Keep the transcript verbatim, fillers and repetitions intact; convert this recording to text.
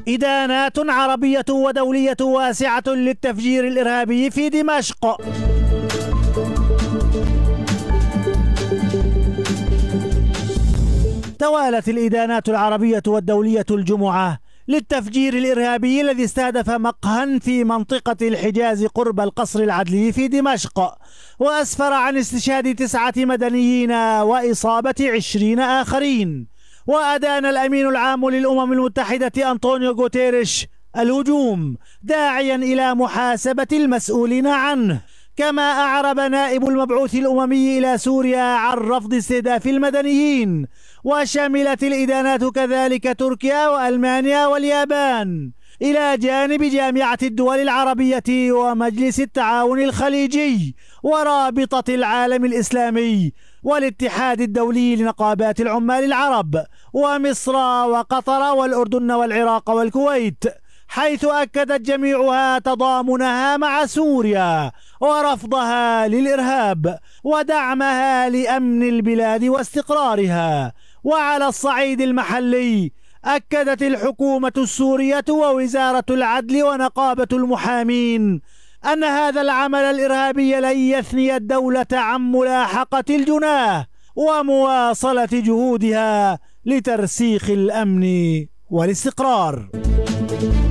إدانات عربية ودولية واسعة للتفجير الإرهابي في دمشق. توالت الإدانات العربية والدولية الجمعة للتفجير الإرهابي الذي استهدف مقهى في منطقة الحجاز قرب القصر العدلي في دمشق، وأسفر عن استشهاد تسعة مدنيين وإصابة عشرين آخرين. وأدان الأمين العام للأمم المتحدة أنطونيو غوتيريش الهجوم داعيا إلى محاسبة المسؤولين عنه، كما أعرب نائب المبعوث الأممي إلى سوريا عن رفض استهداف المدنيين. وشملت الإدانات كذلك تركيا وألمانيا واليابان، إلى جانب جامعة الدول العربية ومجلس التعاون الخليجي ورابطة العالم الإسلامي والاتحاد الدولي لنقابات العمال العرب ومصر وقطر والأردن والعراق والكويت، حيث أكدت جميعها تضامنها مع سوريا ورفضها للإرهاب ودعمها لأمن البلاد واستقرارها. وعلى الصعيد المحلي أكدت الحكومة السورية ووزارة العدل ونقابة المحامين أن هذا العمل الإرهابي لن يثني الدولة عن ملاحقة الجناه ومواصلة جهودها لترسيخ الأمن والاستقرار.